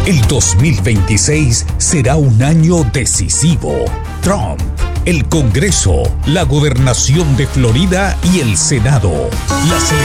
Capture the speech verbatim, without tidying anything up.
El dos mil veintiséis será un año decisivo. Trump, el Congreso, la gobernación de Florida y el Senado. Las